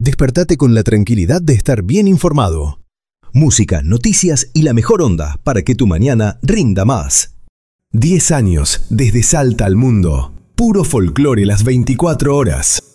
Despertate con la tranquilidad de estar bien informado. Música, noticias y la mejor onda para que tu mañana rinda más. 10 años desde Salta al mundo. Puro folclore las 24 horas.